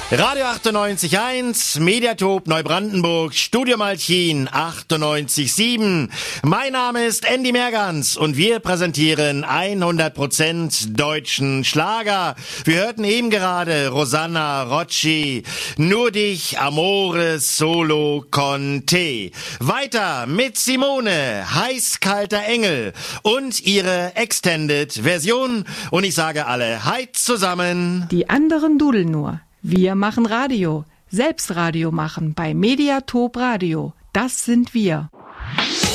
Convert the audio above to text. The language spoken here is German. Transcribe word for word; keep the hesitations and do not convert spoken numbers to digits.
Radio achtundneunzig Komma eins, Mediatop Neubrandenburg, Studio Malchin achtundneunzig Komma sieben. Mein Name ist Andy Mergans und wir präsentieren hundert Prozent deutschen Schlager. Wir hörten eben gerade Rosanna Rocci, Nur dich, Amore, Solo con te. Weiter mit Simone, Heißkalter Engel und ihre Extended-Version. Und ich sage alle, heit zusammen. Die anderen dudeln nur. Wir machen Radio, selbst Radio machen bei Mediatop Radio. Das sind wir.